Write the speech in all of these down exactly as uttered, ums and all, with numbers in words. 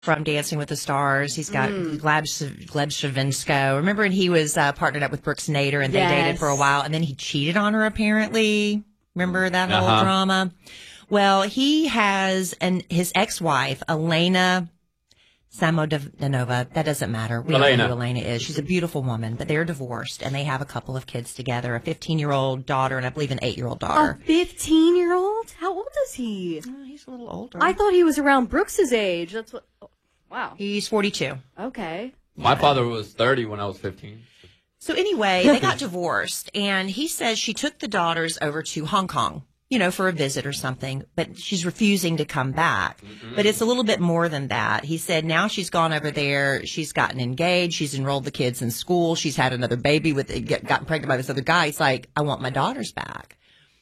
from Dancing with the Stars. He's got mm. Gleb, Gleb Shavinsko. Remember, and he was uh, partnered up with Brooks Nader, and they yes. dated for a while, and then he cheated on her, apparently. Remember that whole uh-huh. drama? Well, he has, and his ex-wife, Elena Samodanova, that doesn't matter. We don't know who Elena is. She's a beautiful woman, but they're divorced, and they have a couple of kids together, a fifteen-year-old daughter and I believe an eight-year-old daughter. A fifteen-year-old? How old is he? Oh, he's a little older. I thought he was around Brooks's age. That's what. Oh, wow. He's forty-two. Okay. My father was thirty when I was fifteen. So anyway, they got divorced, and he says she took the daughters over to Hong Kong, you know, for a visit or something, but she's refusing to come back. Mm-hmm. But it's a little bit more than that. He said now she's gone over there, she's gotten engaged, she's enrolled the kids in school, she's had another baby with, get, gotten pregnant by this other guy. He's like, I want my daughters back.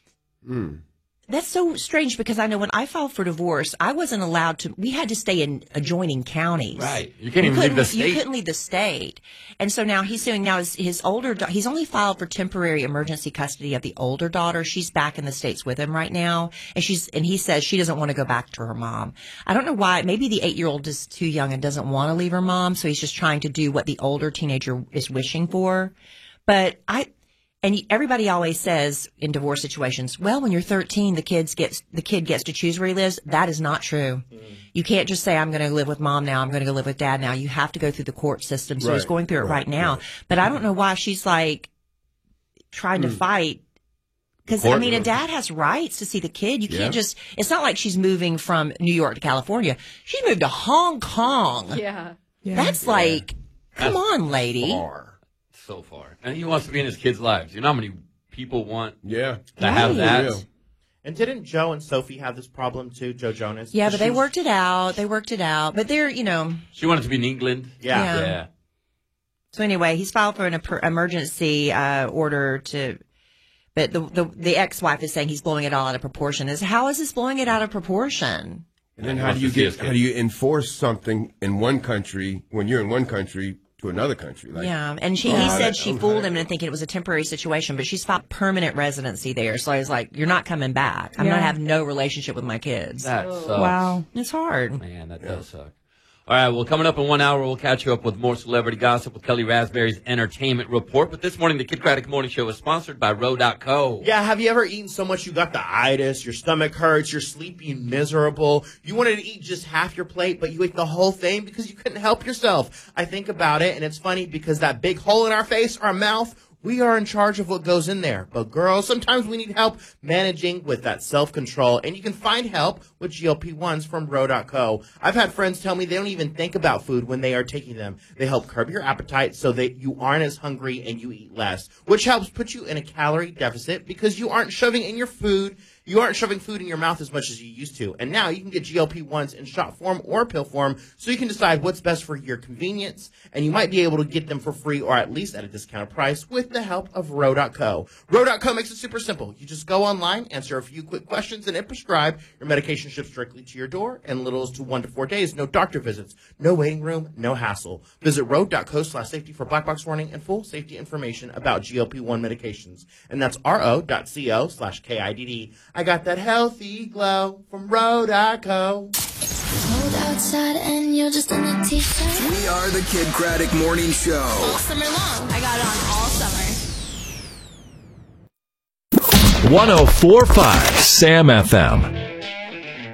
Mm. That's so strange because I know when I filed for divorce, I wasn't allowed to, we had to stay in adjoining counties. Right. You can't even leave the state. You couldn't leave the state. And so now he's suing, now his, his older, he's only filed for temporary emergency custody of the older daughter. She's back in the States with him right now. And she's, and he says she doesn't want to go back to her mom. I don't know why. Maybe the eight-year-old is too young and doesn't want to leave her mom. So he's just trying to do what the older teenager is wishing for. But I, And everybody always says in divorce situations, well, when you're thirteen, the kids gets the kid gets to choose where he lives. That is not true. Mm. You can't just say, I'm going to live with mom now. I'm going to go live with dad now. You have to go through the court system. So right. he's going through it right, right now. Right. But I don't know why she's like trying mm. to fight. Because, I mean, a dad has rights to see the kid. You can't yeah. just, it's not like she's moving from New York to California. She moved to Hong Kong. Yeah. yeah. That's yeah. like, come That's on, lady. Far. So far. And he wants to be in his kids' lives. You know how many people want yeah. to right. have that? Yeah. And didn't Joe and Sophie have this problem too, Joe Jonas? Yeah, but they worked it out. They worked it out. But they're, you know. She wanted to be in England. Yeah. Yeah. yeah. So anyway, he's filed for an emergency uh, order to, but the, the the ex-wife is saying he's blowing it all out of proportion. Is how is this blowing it out of proportion? And then how do you get, how do you enforce something in one country when you're in one country to another country? Like, yeah, and she, he said she fooled him into thinking it was a temporary situation, but she's filed permanent residency there. So I was like, you're not coming back. I'm yeah. going to have no relationship with my kids. That sucks. Wow. It's hard. Man, that yeah. does suck. All right, well, coming up in one hour, we'll catch you up with more celebrity gossip with Kelly Raspberry's Entertainment Report. But this morning, the Kid Craddock Morning Show is sponsored by Row dot co. Yeah, have you ever eaten so much you got the itis, your stomach hurts, you're sleepy and miserable? You wanted to eat just half your plate, but you ate the whole thing because you couldn't help yourself. I think about it, and it's funny because that big hole in our face, our mouth, we are in charge of what goes in there. But girls, sometimes we need help managing with that self-control. And you can find help with G L P ones from Row dot co. I've had friends tell me they don't even think about food when they are taking them. They help curb your appetite so that you aren't as hungry and you eat less, which helps put you in a calorie deficit because you aren't shoving in your food. You aren't shoving food in your mouth as much as you used to. And now you can get G L P ones in shot form or pill form so you can decide what's best for your convenience. And you might be able to get them for free or at least at a discounted price with the help of Row dot co. Row dot co makes it super simple. You just go online, answer a few quick questions, and hit prescribe. Your medication ships directly to your door in little as to one to four days. No doctor visits, no waiting room, no hassle. Visit Row dot co slash safety for black box warning and full safety information about G L P one medications. And that's Ro dot co slash K I D D. I got that healthy glow from Row dot co. Cold outside and you're just in a t-shirt. We are the Kid Craddock Morning Show. All summer long. I got it on all summer. one oh four point five Sam F M.